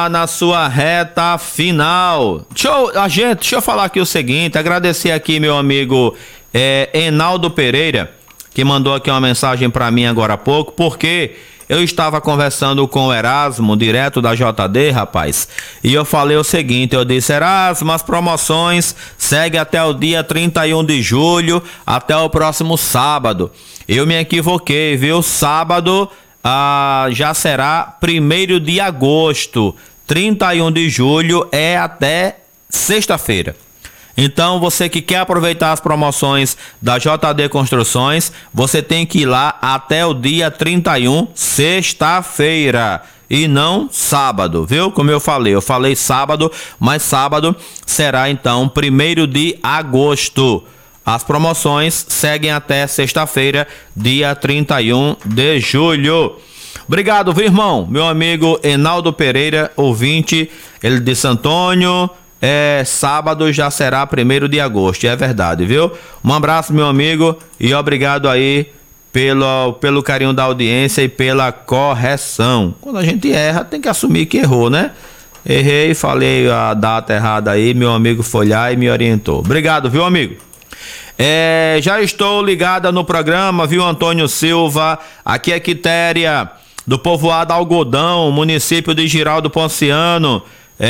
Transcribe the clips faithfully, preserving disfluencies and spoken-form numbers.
Na sua reta final. Deixa eu, a gente, deixa eu falar aqui o seguinte, agradecer aqui meu amigo é, Enaldo Pereira, que mandou aqui uma mensagem para mim agora há pouco, porque eu estava conversando com o Erasmo, direto da J D, rapaz, e eu falei o seguinte, eu disse, Erasmo, as promoções seguem até o dia trinta e um de julho, até o próximo sábado. Eu me equivoquei, viu? Sábado ah, já será primeiro de agosto. trinta e um de julho é até sexta-feira. Então, você que quer aproveitar as promoções da J D Construções, você tem que ir lá até o dia trinta e um, sexta-feira, e não sábado, viu? Como eu falei, eu falei sábado, mas sábado será então primeiro de agosto. As promoções seguem até sexta-feira, dia trinta e um de julho. Obrigado, viu, irmão? Meu amigo Enaldo Pereira, ouvinte, ele disse, Antônio, é, sábado já será primeiro de agosto, é verdade, viu? Um abraço, meu amigo, e obrigado aí pelo, pelo carinho da audiência e pela correção. Quando a gente erra, tem que assumir que errou, né? Errei, falei a data errada aí, meu amigo foi lá e me orientou. Obrigado, viu, amigo? É, já estou ligada no programa, viu, Antônio Silva? Aqui é Quitéria, do povoado Algodão, município de Giraldo Ponciano.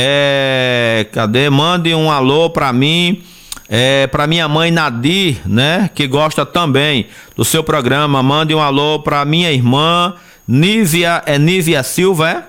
É, cadê? Mande um alô pra mim, é, pra minha mãe Nadir, né? Que gosta também do seu programa. Mande um alô pra minha irmã Nívia, é Nívia Silva, é?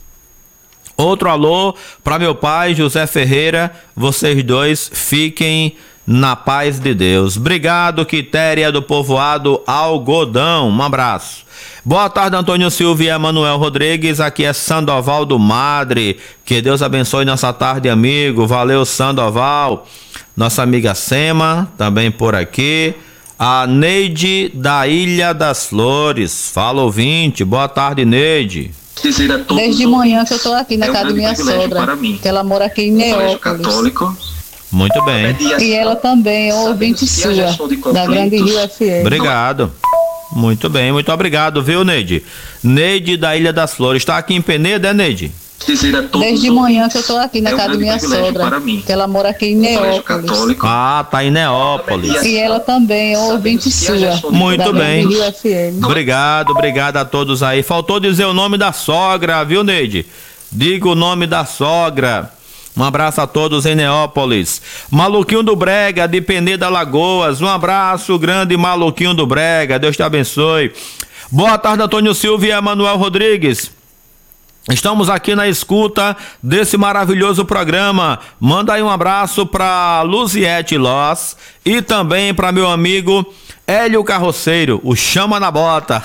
Outro alô pra meu pai José Ferreira. Vocês dois fiquem na paz de Deus. Obrigado, Quitéria do povoado Algodão. Um abraço. Boa tarde, Antônio Silva e Emanuel Rodrigues. Aqui é Sandoval do Madre. Que Deus abençoe nossa tarde, amigo. Valeu, Sandoval. Nossa amiga Sema, também por aqui. A Neide da Ilha das Flores. Fala, ouvinte. Boa tarde, Neide. Desde manhã que eu estou aqui na é um casa da minha sogra, que ela mora aqui em Neópolis. Muito bem. E ela também é ouvinte sua, da Grande Rio F M. Obrigado. Muito bem, muito obrigado, viu, Neide? Neide da Ilha das Flores. Está aqui em Penedo, é, Neide? Desde manhã que eu estou aqui na é casa da minha sogra, que ela mora aqui em Neópolis. Ah, tá em Neópolis. E ela também é ouvinte sua, muito da bem. Grande Rio F M. Obrigado, obrigado a todos aí. Faltou dizer o nome da sogra, viu, Neide? Diga o nome da sogra. Um abraço a todos em Neópolis. Maluquinho do Brega, de Penedo, Alagoas. Um abraço grande, Maluquinho do Brega. Deus te abençoe. Boa tarde, Antônio Silva e Emanuel Rodrigues. Estamos aqui na escuta desse maravilhoso programa. Manda aí um abraço para Luziete Loss e também para meu amigo Hélio Carroceiro, o Chama na Bota.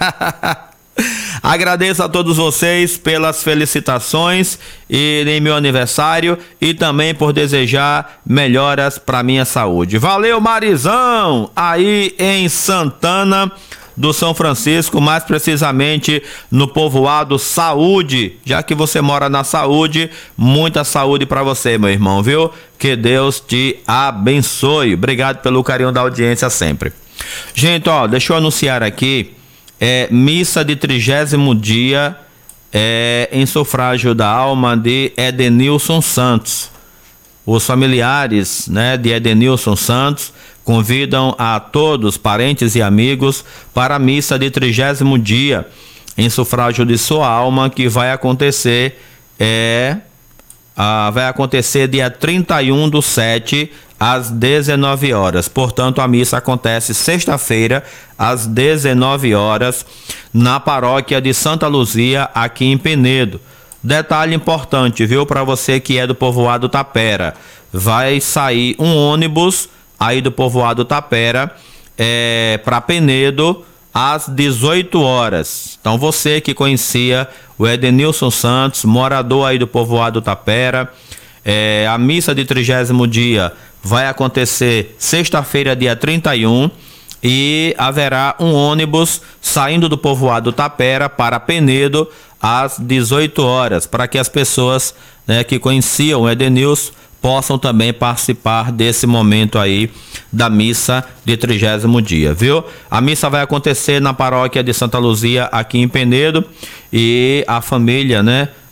Agradeço a todos vocês pelas felicitações e em meu aniversário e também por desejar melhoras para minha saúde. Valeu, Marizão, aí em Santana do São Francisco, mais precisamente no povoado Saúde. Já que você mora na Saúde, muita saúde para você, meu irmão, viu? Que Deus te abençoe. Obrigado pelo carinho da audiência sempre. Gente, ó, deixa eu anunciar aqui. É, missa de trigésimo dia é, em sufrágio da alma de Edenilson Santos. Os familiares, né, de Edenilson Santos convidam a todos, parentes e amigos, para a missa de trigésimo dia em sufrágio de sua alma, que vai acontecer é, a, vai acontecer dia trinta e um do sete às dezenove horas. Portanto, a missa acontece sexta-feira às dezenove horas na paróquia de Santa Luzia, aqui em Penedo. Detalhe importante, viu, para você que é do povoado Tapera. Vai sair um ônibus aí do povoado Tapera é, para Penedo às dezoito horas. Então, você que conhecia o Edenilson Santos, morador aí do povoado Tapera, é, a missa de trigésimo dia vai acontecer sexta-feira, dia trinta e um, e haverá um ônibus saindo do povoado Tapera para Penedo às dezoito horas, para que as pessoas, né, que conheciam o Edenilson possam também participar desse momento aí da missa de trigésimo dia, viu? A missa vai acontecer na paróquia de Santa Luzia, aqui em Penedo, e a família, né,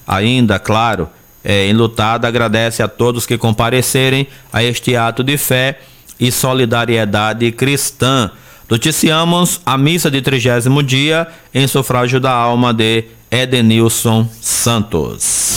ainda, claro, é, enlutada, agradece a todos que comparecerem a este ato de fé e solidariedade cristã. Noticiamos a missa de trigésimo dia em sufrágio da alma de Edenilson Santos.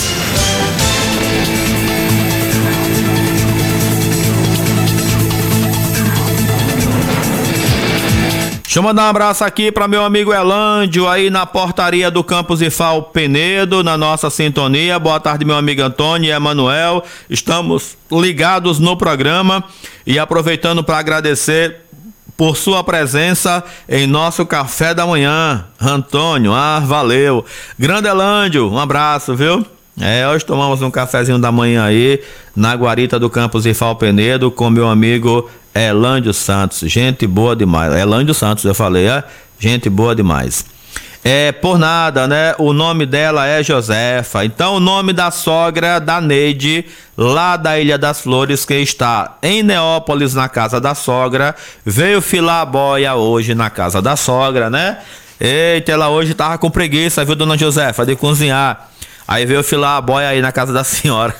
Deixa eu mandar um abraço aqui para meu amigo Elândio, aí na portaria do Campos Ifal Penedo, na nossa sintonia. Boa tarde, meu amigo Antônio e Emanuel. Estamos ligados no programa e aproveitando para agradecer por sua presença em nosso café da manhã. Antônio, ah, valeu. Grande Elândio, um abraço, viu? É, hoje tomamos um cafezinho da manhã aí na guarita do Campos Ifal Penedo com meu amigo Elândio Santos, gente boa demais. Elândio Santos, eu falei, é? Gente boa demais. É, por nada, né? O nome dela é Josefa. Então, o nome da sogra da Neide, lá da Ilha das Flores, que está em Neópolis, na casa da sogra, veio filar a boia hoje na casa da sogra, né? Eita, ela hoje tava com preguiça, viu, dona Josefa, de cozinhar. Aí veio filar a boia aí na casa da senhora.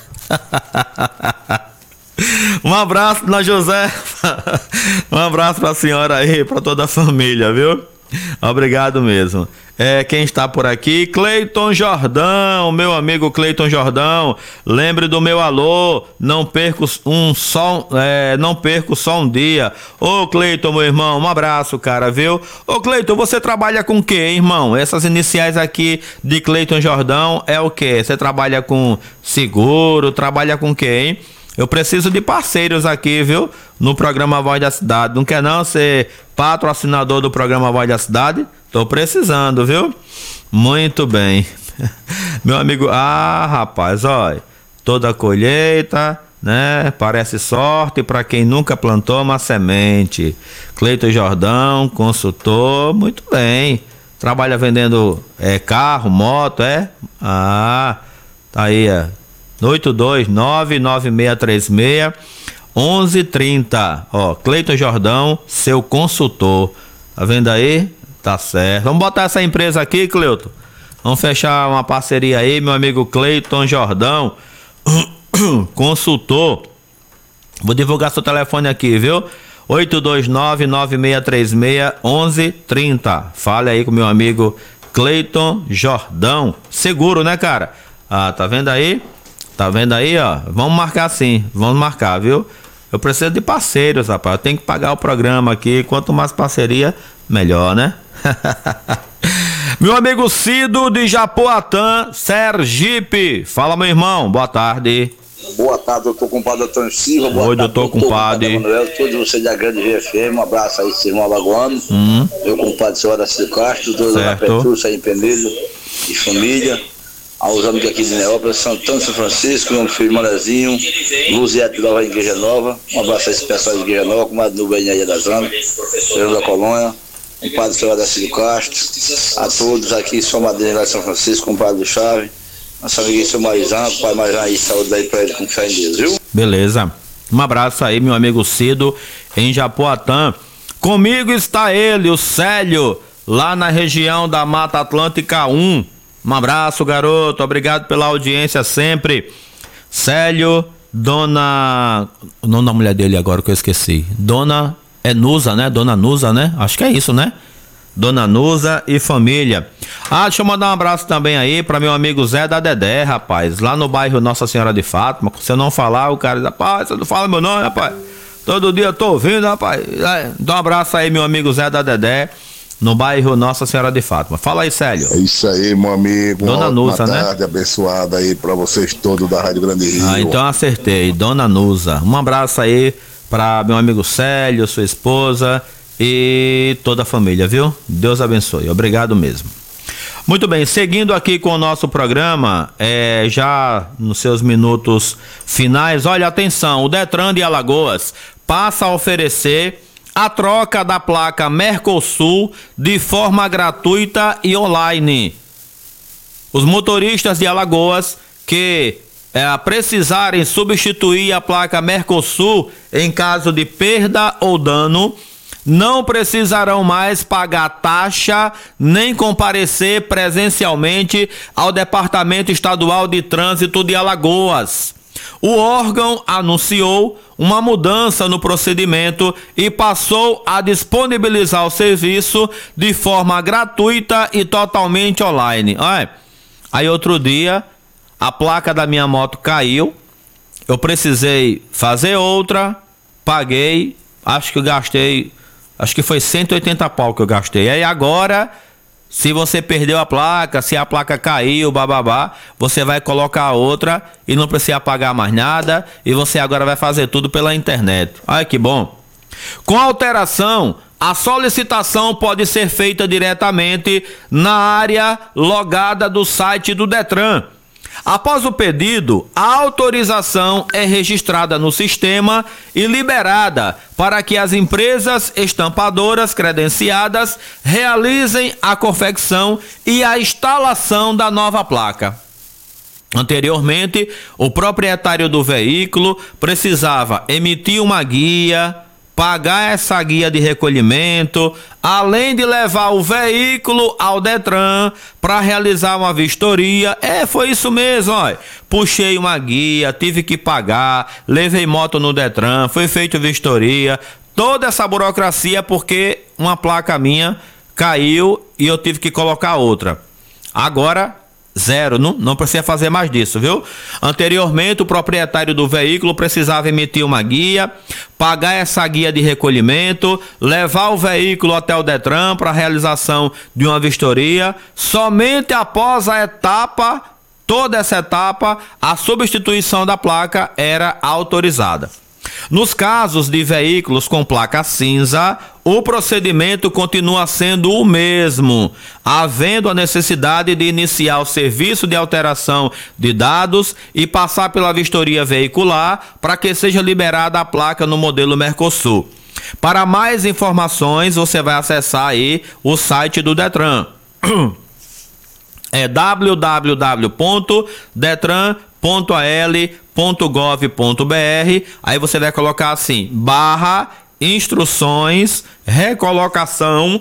Um abraço, dona Josefa. Um abraço pra senhora aí, pra toda a família, viu? Obrigado mesmo. É, quem está por aqui? Cleiton Jordão, meu amigo Cleiton Jordão. Lembre do meu alô. Não perco um só, é, não perco só um dia. Ô Cleiton, meu irmão, um abraço, cara, viu? Ô Cleiton, você trabalha com o que, irmão? Essas iniciais aqui de Cleiton Jordão é o que? Você trabalha com seguro? Trabalha com o que, hein? Eu preciso de parceiros aqui, viu? No programa Voz da Cidade. Não quer não ser patrocinador do programa Voz da Cidade? Tô precisando, viu? Muito bem. Meu amigo, ah, rapaz, olha, toda colheita, né? Parece sorte para quem nunca plantou uma semente. Cleiton Jordão, consultor, muito bem. Trabalha vendendo é, carro, moto, é? Ah, tá aí, é. oito dois nove nove seis três seis um um três zero. Ó, Cleiton Jordão, seu consultor. Tá vendo aí? Tá certo. Vamos botar essa empresa aqui, Cleiton. Vamos fechar uma parceria aí, meu amigo Cleiton Jordão, consultor. Vou divulgar seu telefone aqui, viu? oito dois nove nove seis três seis um um três zero. Fale aí com meu amigo Cleiton Jordão. Seguro, né, cara? Ah, tá vendo aí? Tá vendo aí, ó? Vamos marcar sim, vamos marcar, viu? Eu preciso de parceiros, rapaz. Eu tenho que pagar o programa aqui. Quanto mais parceria, melhor, né? Meu amigo Cido de Japoatã, Sergipe. Fala, meu irmão. Boa tarde. Boa tarde, doutor compadre Antônio Silva. Boa Oi, tarde, doutor compadre. Manuel, todos vocês da grande G F M. Um abraço aí, seu irmão Alagoano. Hum. Meu compadre, senhor Aracílio Castro, dois da Petrúcia aí em Penedo e família. Aos amigos aqui de Neópolis, Santana, São Francisco, meu filho Manezinho, Luziete Nova em Igreja Nova. Um abraço a esse pessoal de Igreja Nova, comadre Nubem aí da Zana, Pedro da Colônia, compadre senhor Aracílio Castro, a todos aqui, sua madrinha lá de São Francisco, compadre do Chave, nosso amiguinho seu Marizão, pai Marizão aí, saúde aí pra ele com fé em Deus, viu? Beleza. Um abraço aí, meu amigo Cido, em Japoatã. Comigo está ele, o Célio, lá na região da Mata Atlântica um. Um abraço, garoto. Obrigado pela audiência sempre. Célio, dona... O nome da mulher dele agora que eu esqueci. Dona... É Nusa, né? Dona Nusa, né? Acho que é isso, né? Dona Nusa e família. Ah, deixa eu mandar um abraço também aí para meu amigo Zé da Dedé, rapaz. Lá no bairro Nossa Senhora de Fátima. Se eu não falar, o cara diz, rapaz, você não fala meu nome, rapaz. Todo dia eu tô ouvindo, rapaz. Dá um abraço aí, meu amigo Zé da Dedé, no bairro Nossa Senhora de Fátima. Fala aí, Célio. É isso aí, meu amigo. Dona Nusa, né? Boa tarde, abençoada aí pra vocês todos da Rádio Grande Rio. Ah, então acertei. Dona Nusa. Um abraço aí pra meu amigo Célio, sua esposa e toda a família, viu? Deus abençoe. Obrigado mesmo. Muito bem, seguindo aqui com o nosso programa, é, já nos seus minutos finais, olha, atenção, o Detran de Alagoas passa a oferecer a troca da placa Mercosul de forma gratuita e online. Os motoristas de Alagoas que é, precisarem substituir a placa Mercosul em caso de perda ou dano, não precisarão mais pagar taxa nem comparecer presencialmente ao Departamento Estadual de Trânsito de Alagoas. O órgão anunciou uma mudança no procedimento e passou a disponibilizar o serviço de forma gratuita e totalmente online. Olha, aí outro dia a placa da minha moto caiu, eu precisei fazer outra, paguei, acho que eu gastei, acho que foi cento e oitenta pau que eu gastei. Aí agora, se você perdeu a placa, se a placa caiu, bababá, você vai colocar outra e não precisa pagar mais nada e você agora vai fazer tudo pela internet. Olha que bom. Com a alteração, a solicitação pode ser feita diretamente na área logada do site do Detran. Após o pedido, a autorização é registrada no sistema e liberada para que as empresas estampadoras credenciadas realizem a confecção e a instalação da nova placa. Anteriormente, o proprietário do veículo precisava emitir uma guia, pagar essa guia de recolhimento, além de levar o veículo ao Detran para realizar uma vistoria. É, foi isso mesmo, olha. Puxei uma guia, tive que pagar, levei moto no Detran, foi feita vistoria, toda essa burocracia porque uma placa minha caiu e eu tive que colocar outra. Agora zero, não, não precisa fazer mais disso, viu? Anteriormente, o proprietário do veículo precisava emitir uma guia, pagar essa guia de recolhimento, levar o veículo até o Detran para a realização de uma vistoria. Somente após a etapa, toda essa etapa, a substituição da placa era autorizada. Nos casos de veículos com placa cinza, o procedimento continua sendo o mesmo, havendo a necessidade de iniciar o serviço de alteração de dados e passar pela vistoria veicular para que seja liberada a placa no modelo Mercosul. Para mais informações, você vai acessar aí o site do Detran. É w w w ponto detran ponto a l ponto gov ponto b r. Aí você vai colocar assim, barra instruções, recolocação.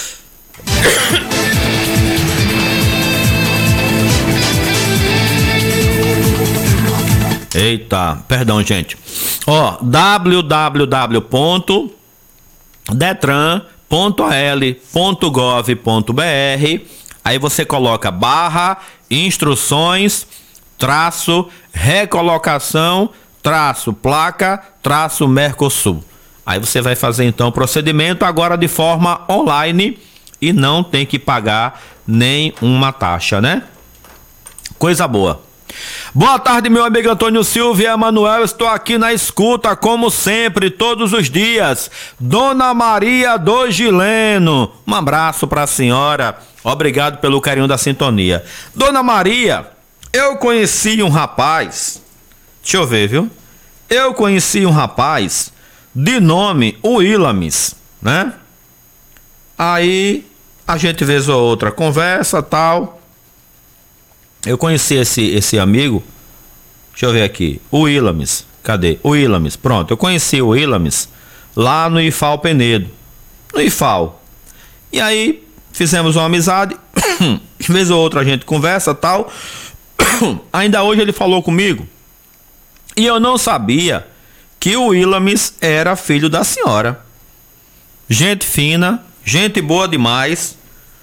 Eita, perdão, gente. Ó, w w w ponto detran ponto a l ponto gov ponto b r. Aí você coloca barra instruções, traço, recolocação, traço, placa, traço, Mercosul. Aí você vai fazer então o procedimento agora de forma online e não tem que pagar nenhuma taxa, né? Coisa boa. Boa tarde, meu amigo Antônio Silva e Emanuel, estou aqui na escuta, como sempre, todos os dias. Dona Maria do Gileno, um abraço para a senhora, obrigado pelo carinho da sintonia. Dona Maria, eu conheci um rapaz, deixa eu ver, viu? Eu conheci um rapaz de nome Willamis, né? Aí a gente vez ou outra conversa, tal. Eu conheci esse, esse amigo, deixa eu ver aqui, o Willamis, cadê? O Willamis, pronto, eu conheci o Willamis lá no I F A O Penedo, no I F A O. E aí fizemos uma amizade, de vez ou outra a gente conversa, tal. Ainda hoje ele falou comigo e eu não sabia que o Willamis era filho da senhora. Gente fina, gente boa demais.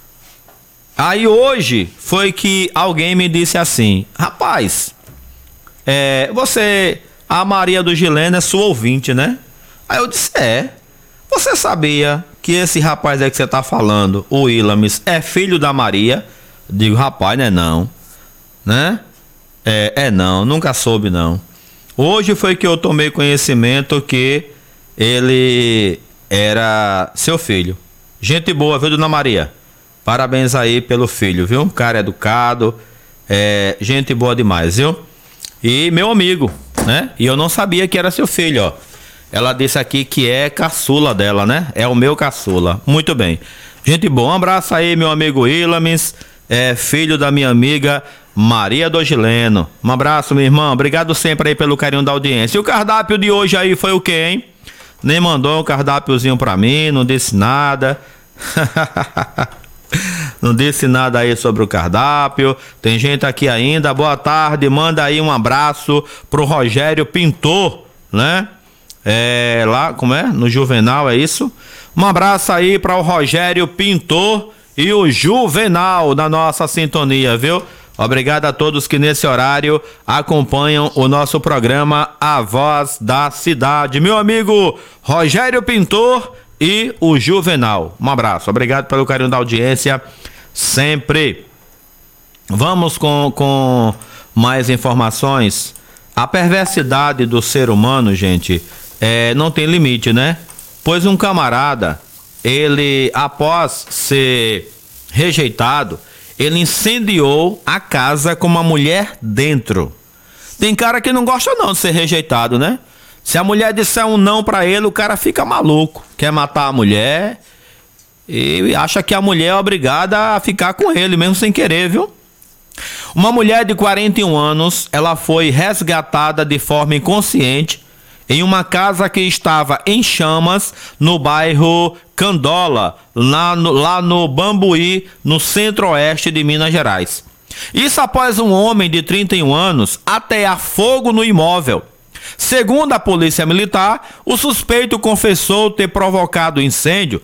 Aí hoje foi que alguém me disse assim, rapaz, é, você, a Maria do Gileno é sua ouvinte, né? Aí eu disse, é, você sabia que esse rapaz aí que você tá falando, o Willamis, é filho da Maria? Eu digo, rapaz, não é não, né? É, é não, nunca soube não. Hoje foi que eu tomei conhecimento que ele era seu filho. Gente boa, viu, dona Maria? Parabéns aí pelo filho, viu? Cara educado, é, gente boa demais, viu? E meu amigo, né? E eu não sabia que era seu filho, ó. Ela disse aqui que é caçula dela, né? É o meu caçula. Muito bem. Gente boa, um abraço aí, meu amigo Willamis, é filho da minha amiga Maria do Gileno. Um abraço, meu irmão. Obrigado sempre aí pelo carinho da audiência. E o cardápio de hoje aí foi o quê, hein? nem mandou um cardápiozinho pra mim, não disse nada. Não disse nada aí sobre o cardápio. Tem gente aqui ainda. Boa tarde, manda aí um abraço pro Rogério Pintor, né? É, lá, como é? No Juvenal, é isso? Um abraço aí para o Rogério Pintor e o Juvenal na nossa sintonia, viu? Obrigado a todos que nesse horário acompanham o nosso programa A Voz da Cidade. Meu amigo Rogério Pintor e o Juvenal. Um abraço. Obrigado pelo carinho da audiência sempre. Vamos com, com mais informações. A perversidade do ser humano, gente, é, não tem limite, né? Pois um camarada, ele, após ser rejeitado, ele incendiou a casa com uma mulher dentro. Tem cara que não gosta não de ser rejeitado, né? Se a mulher disser um não pra ele, o cara fica maluco. Quer matar a mulher e acha que a mulher é obrigada a ficar com ele, mesmo sem querer, viu? Uma mulher de quarenta e um anos, ela foi resgatada de forma inconsciente em uma casa que estava em chamas no bairro Candola, lá no, lá no Bambuí, no centro-oeste de Minas Gerais. Isso após um homem de trinta e um anos atear fogo no imóvel. Segundo a polícia militar, o suspeito confessou ter provocado o incêndio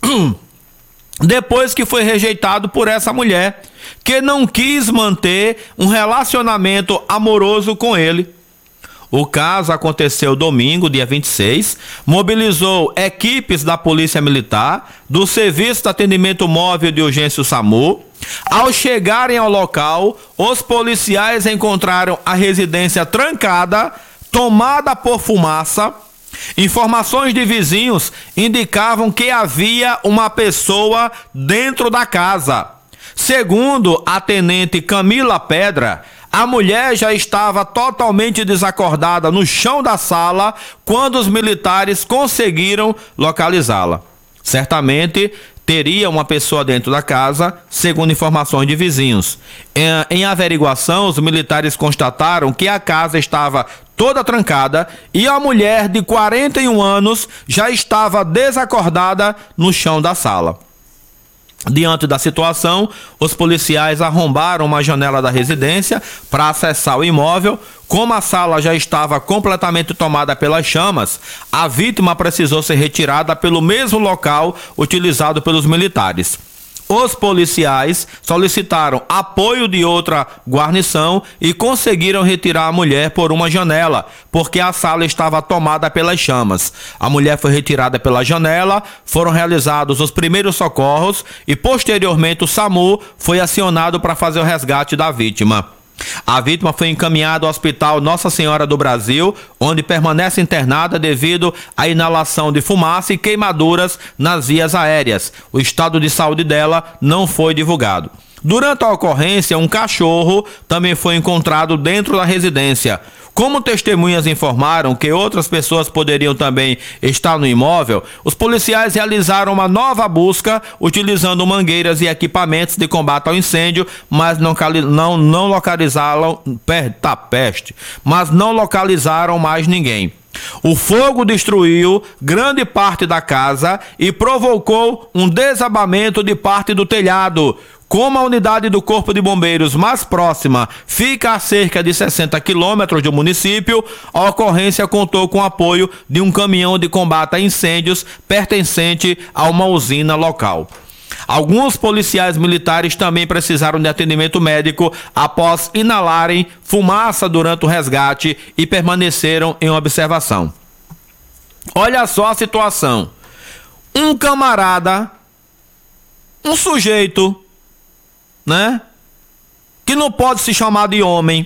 depois que foi rejeitado por essa mulher, que não quis manter um relacionamento amoroso com ele. O caso aconteceu domingo, dia vinte e seis, mobilizou equipes da Polícia Militar, do Serviço de Atendimento Móvel de Urgência, o SAMU. Ao chegarem ao local, os policiais encontraram a residência trancada, tomada por fumaça. Informações de vizinhos indicavam que havia uma pessoa dentro da casa. Segundo a tenente Camila Pedra, a mulher já estava totalmente desacordada no chão da sala quando os militares conseguiram localizá-la. Certamente teria uma pessoa dentro da casa, segundo informações de vizinhos. Em, em averiguação, os militares constataram que a casa estava toda trancada e a mulher de quarenta e um anos já estava desacordada no chão da sala. Diante da situação, os policiais arrombaram uma janela da residência para acessar o imóvel. Como a sala já estava completamente tomada pelas chamas, a vítima precisou ser retirada pelo mesmo local utilizado pelos militares. Os policiais solicitaram apoio de outra guarnição e conseguiram retirar a mulher por uma janela, porque a sala estava tomada pelas chamas. A mulher foi retirada pela janela, foram realizados os primeiros socorros e posteriormente o SAMU foi acionado para fazer o resgate da vítima. A vítima foi encaminhada ao Hospital Nossa Senhora do Brasil, onde permanece internada devido à inalação de fumaça e queimaduras nas vias aéreas. O estado de saúde dela não foi divulgado. Durante a ocorrência, um cachorro também foi encontrado dentro da residência. Como testemunhas informaram que outras pessoas poderiam também estar no imóvel, os policiais realizaram uma nova busca utilizando mangueiras e equipamentos de combate ao incêndio, mas não, não, não localizaram tá, peste, mas não localizaram mais ninguém. O fogo destruiu grande parte da casa e provocou um desabamento de parte do telhado. Como a unidade do Corpo de Bombeiros mais próxima fica a cerca de sessenta quilômetros do município, a ocorrência contou com o apoio de um caminhão de combate a incêndios pertencente a uma usina local. Alguns policiais militares também precisaram de atendimento médico após inalarem fumaça durante o resgate e permaneceram em observação. Olha só a situação. Um camarada, um sujeito, né, que não pode se chamar de homem,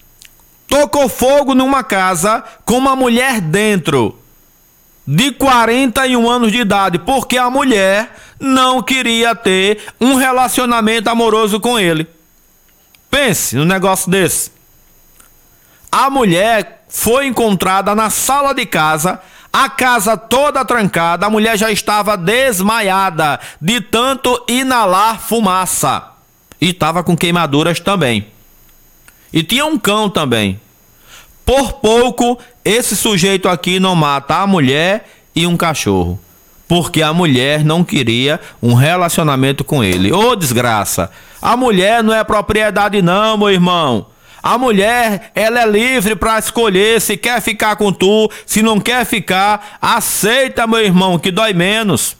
tocou fogo numa casa com uma mulher dentro, de quarenta e um anos de idade, porque a mulher não queria ter um relacionamento amoroso com ele. Pense num negócio desse. A mulher foi encontrada na sala de casa, a casa toda trancada, a mulher já estava desmaiada de tanto inalar fumaça. E estava com queimaduras também. E tinha um cão também. Por pouco, esse sujeito aqui não mata a mulher e um cachorro. Porque a mulher não queria um relacionamento com ele. Ô, desgraça! A mulher não é propriedade não, meu irmão. A mulher, ela é livre para escolher se quer ficar com tu, se não quer ficar. Aceita, meu irmão, que dói menos.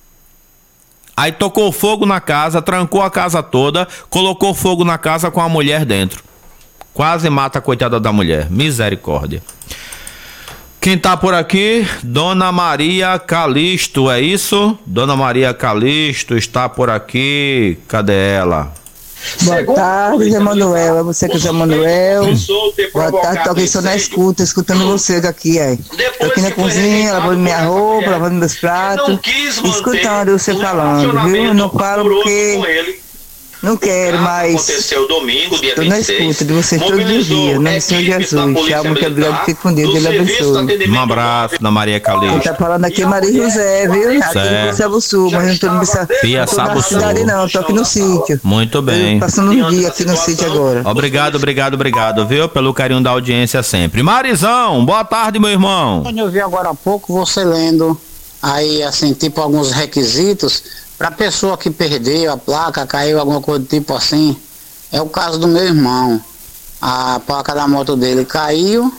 Aí tocou fogo na casa, trancou a casa toda, colocou fogo na casa com a mulher dentro. Quase mata a coitada da mulher. Misericórdia. Quem tá por aqui? Dona Maria Calixto, é isso? Dona Maria Calixto está por aqui. Cadê ela? Boa tarde, Zé Manuel. É você que é Zé Manuel. Boa tarde, tô aqui só na escuta, escutando vocês aqui, é. Tô aqui na cozinha, lavando minha roupa, lavando meus pratos, escutando você falando, viu? Não falo porque não quero mais. Aconteceu domingo, dia tô na escuta de vocês todos os dias, no nome do Senhor Jesus. Tchau, muito obrigado, fique com Deus, Deus abençoe. Um abraço da Maria Calixto. Quem tá falando aqui é Maria José, viu? Aqui no Piaçabuçu, mas não tô no Piaçabuçu, cidade não, tô aqui no sítio. Muito bem. Tô passando um dia aqui no sítio agora. Obrigado, obrigado, obrigado, viu? Pelo carinho da audiência sempre. Marizão, boa tarde, meu irmão. Eu vi agora há pouco você lendo aí, assim, tipo alguns requisitos para pessoa que perdeu a placa, caiu, alguma coisa do tipo assim. É o caso do meu irmão. A placa da moto dele caiu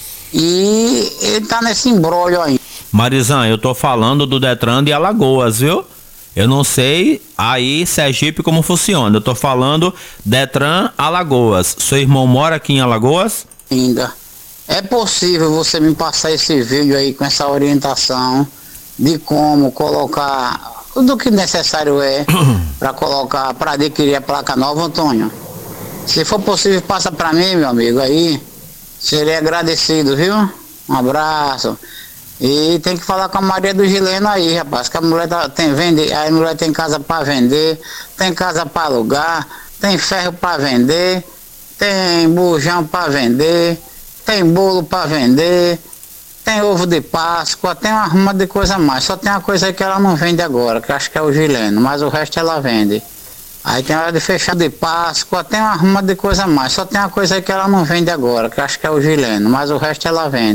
e ele tá nesse imbróglio aí. Marizão, eu tô falando do Detran de Alagoas, viu? Eu não sei aí Sergipe como funciona. Eu tô falando Detran Alagoas. Seu irmão mora aqui em Alagoas? Ainda. É possível você me passar esse vídeo aí com essa orientação de como colocar tudo o que necessário é para colocar, para adquirir a placa nova, Antônio? Se for possível, passa para mim, meu amigo, aí. Serei agradecido, viu? Um abraço. E tem que falar com a Maria do Gileno aí, rapaz, que a mulher tá, tem, vende, a mulher tem casa para vender, tem casa para alugar, tem ferro para vender, tem bujão para vender, tem bolo para vender, tem ovo de Páscoa, tem uma arruma de coisa a mais. Só tem uma coisa aí que ela não vende agora, que eu acho que é o Gileno, mas o resto ela vende. Aí tem hora de fechar de Páscoa, tem uma arruma de coisa a mais. Só tem uma coisa aí que ela não vende agora, que eu acho que é o Gileno, mas o resto ela vende.